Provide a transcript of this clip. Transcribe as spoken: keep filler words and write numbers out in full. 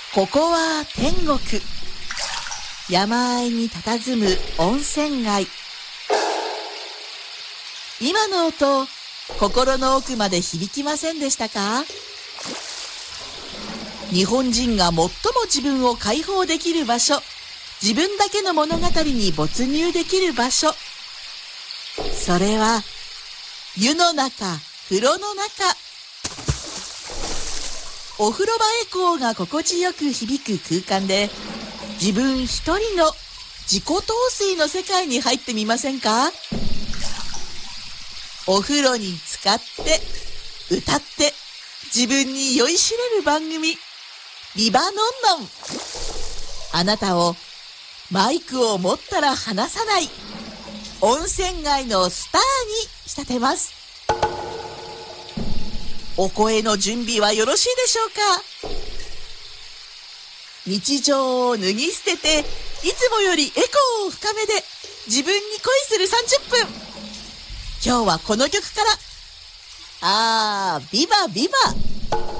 ここは天国。山あいに佇む温泉街。今の音、心の奥まで響きませんでしたか？日本人が最も自分を解放できる場所、自分だけの物語に没入できる場所。それは、湯の中、風呂の中。お風呂場エコーが心地よく響く空間で、自分一人の自己陶酔の世界に入ってみませんか？お風呂に浸かって、歌って、自分に酔いしれる番組、ビバノンノン。あなたをマイクを持ったら離さない、温泉街のスターに仕立てます。お声の準備はよろしいでしょうか？日常を脱ぎ捨てて、いつもよりエコーを深めで自分に恋するさんじゅっぷん。今日はこの曲から。あー、ビバビバ。